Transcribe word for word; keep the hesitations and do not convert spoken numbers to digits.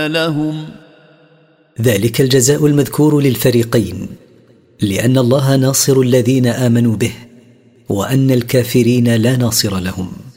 لهم. ذلك الجزاء المذكور للفريقين، لأن الله ناصر الذين آمنوا به، وأن الكافرين لا ناصر لهم.